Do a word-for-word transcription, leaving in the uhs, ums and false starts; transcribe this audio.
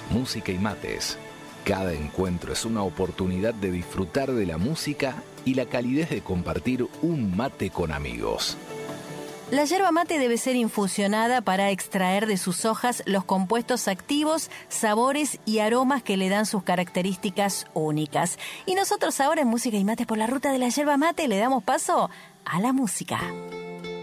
Música y mates. Cada encuentro es una oportunidad de disfrutar de la música y la calidez de compartir un mate con amigos. La yerba mate debe ser infusionada para extraer de sus hojas los compuestos activos, sabores y aromas que le dan sus características únicas. Y nosotros ahora en Música y Mate por la Ruta de la Yerba Mate le damos paso a la música.